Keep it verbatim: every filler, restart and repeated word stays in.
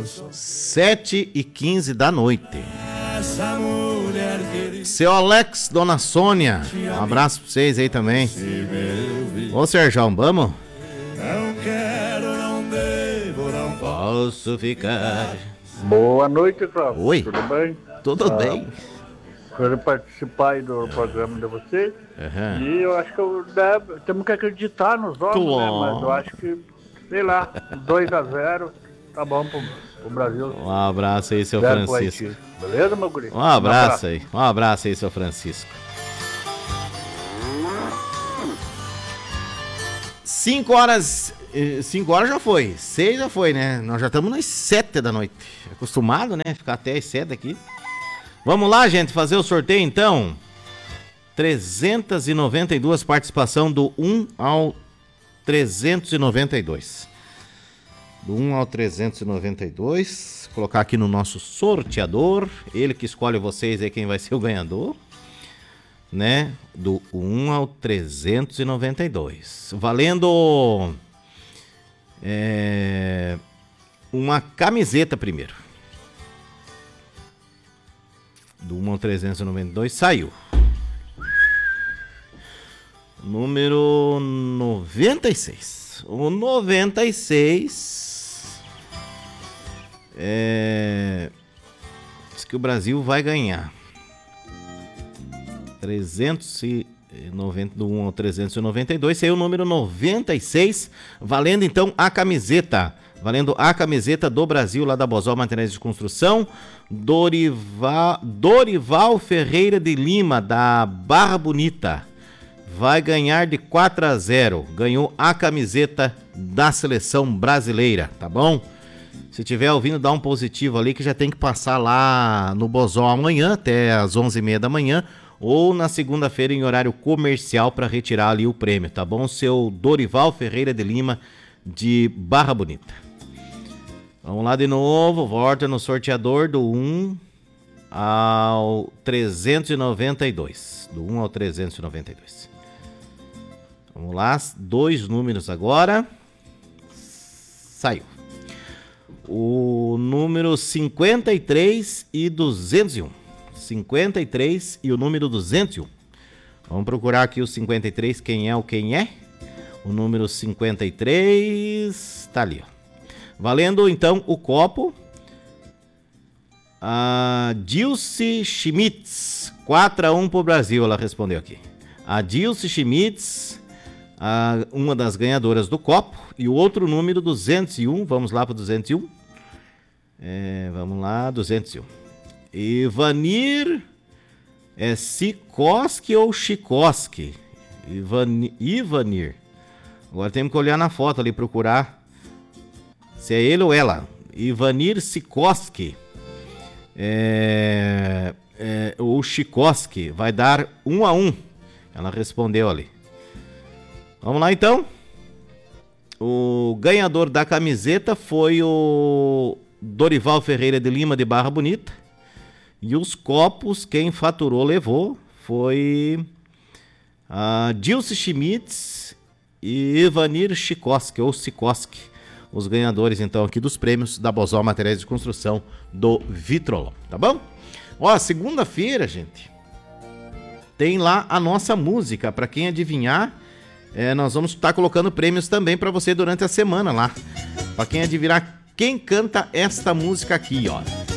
sete e quinze da noite. Seu Alex, Dona Sônia, um abraço pra vocês aí também. Ô Serjão, vamos? Não quero, não devo, não posso ficar. Boa noite, Cláudio. Oi. Tudo bem? Tudo ah, bem. Quero participar aí do programa de vocês. Uhum. E eu acho que eu deve, temos que acreditar nos homens, né? Mas eu acho que, sei lá, dois a zero tá bom pro, pro Brasil. Um abraço aí, seu Zero Francisco. Beleza, meu guri? Um abraço aí. Um abraço aí, seu Francisco. Cinco horas. Cinco horas já foi. Seis já foi, né? Nós já estamos nas sete da noite. Acostumado, né? Ficar até as sete aqui. Vamos lá, gente, fazer o sorteio então. trezentas e noventa e duas participação do um ao trezentos e noventa e dois. Do um ao trezentos e noventa e dois. Colocar aqui no nosso sorteador. Ele que escolhe vocês aí quem vai ser o ganhador. Né? Do um ao trezentos e noventa e dois. Valendo é, uma camiseta primeiro. Do um ao trezentos e noventa e dois saiu. Número noventa e seis. O noventa e seis é, diz que o Brasil vai ganhar. trezentos e noventa, do um ao trezentos e noventa e dois, saiu o número noventa e seis, valendo então a camiseta. Valendo a camiseta do Brasil, lá da Bozó Materiais de Construção. Dorival, Dorival Ferreira de Lima, da Barra Bonita. Vai ganhar de quatro a zero. Ganhou a camiseta da seleção brasileira, tá bom? Se tiver ouvindo, dá um positivo ali que já tem que passar lá no Bozó amanhã, até às onze e meia da manhã. Ou na segunda-feira em horário comercial para retirar ali o prêmio, tá bom? Seu Dorival Ferreira de Lima, de Barra Bonita. Vamos lá de novo, volta no sorteador do um ao trezentos e noventa e dois. Do um ao trezentos e noventa e dois. Vamos lá, dois números agora. Saiu. O número cinquenta e três e duzentos e um. cinquenta e três e o número duzentos e um. Vamos procurar aqui o cinquenta e três, quem é o quem é. O número cinquenta e três tá ali, ó. Valendo então o copo. A Dilce Schmitz, quatro a um pro Brasil, ela respondeu aqui. A Dilce Schmitz, a, uma das ganhadoras do copo. E o outro número duzentos e um, vamos lá pro duzentos e um. É, vamos lá, duzentos e um. Ivanir é Sikoski ou Chikoski? Ivan, Ivanir. Agora temos que olhar na foto ali, procurar se é ele ou ela. Ivanir Sikoski. É, é, ou Chikoski. Vai dar um a um. Ela respondeu ali. Vamos lá então. O ganhador da camiseta foi o Dorival Ferreira de Lima, de Barra Bonita. E os copos, quem faturou, levou, foi a Dilce Schmitz e Ivanir Chikoski, ou Sikoski. Os ganhadores, então, aqui dos prêmios da Bozó Materiais de Construção do Vitrolão, tá bom? Ó, segunda-feira, gente, tem lá a nossa música. Para quem adivinhar, é, nós vamos estar colocando prêmios também para você durante a semana lá. Para quem adivinhar quem canta esta música aqui, ó.